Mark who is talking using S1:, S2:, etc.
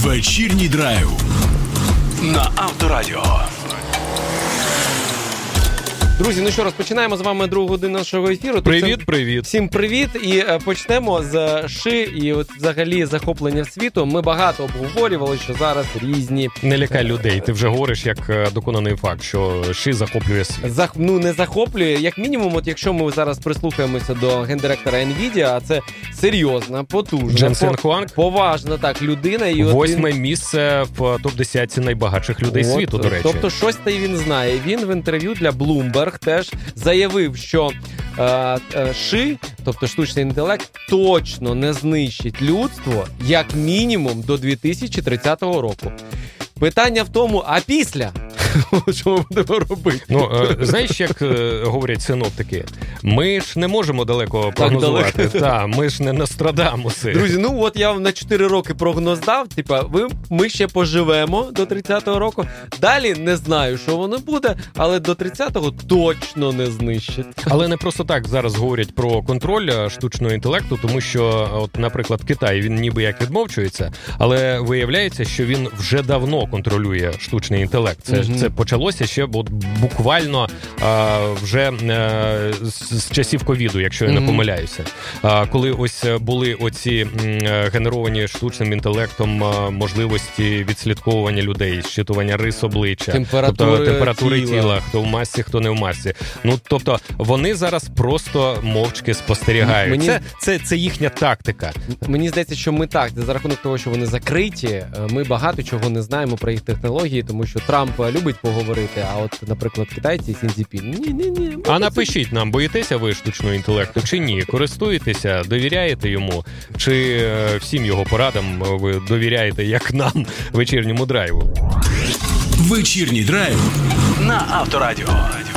S1: Вечірній драйв на Авторадіо.
S2: Друзі, ну що, розпочинаємо з вами другу годину нашого ефіру.
S3: Привіт.
S2: Всім привіт. І почнемо з Ши і от взагалі захоплення світу. Ми багато обговорювали, що зараз різні...
S3: Не лякай людей, ти вже говориш як доконаний факт, що Ши захоплює світ.
S2: Ну, не захоплює. Як мінімум, от якщо ми зараз прислухаємося до гендиректора NVIDIA, а це серйозна, потужна,
S3: Дженсен Хуанг.
S2: Поважна так людина. І
S3: 8-ме місце в топ-10 найбагатших людей світу, до речі.
S2: Тобто щось та й він знає. Він в інтерв'ю для Bloomberg теж заявив, що Ши, тобто штучний інтелект, точно не знищить людство як мінімум до 2030 року. Питання в тому, а після? Що ми будемо робити?
S3: Ну, знаєш, як говорять синоптики, ми ж не можемо далеко прогнозувати. Ми ж не Нострадамуси.
S2: Друзі, ну от я вам на 4 роки прогноз дав, ми ще поживемо до 30-го року. Далі не знаю, що воно буде, але до 30-го точно не знищить.
S3: Але не просто так зараз говорять про контроль штучного інтелекту, тому що, от, наприклад, Китай, він ніби як відмовчується, але виявляється, що він вже давно контролює штучний інтелект. Це почалося ще буквально вже з часів ковіду, якщо я не помиляюся. Коли ось були оці генеровані штучним інтелектом можливості відслідковування людей, щитування рис обличчя, температури тіла, хто в масці, хто не в масці. Ну, тобто, вони зараз просто мовчки спостерігають. Це їхня тактика.
S2: Мені здається, що ми так, за рахунок того, що вони закриті, ми багато чого не знаємо про їх технології, тому що Трамп любить поговорити, а от, наприклад, китайці Сіньцзіпін. Ні.
S3: А напишіть нам, боїтеся ви штучного інтелекту чи ні? Користуєтеся, довіряєте йому? Чи всім його порадам ви довіряєте, як нам, вечірньому драйву?
S1: Вечірній драйв на Авторадіо.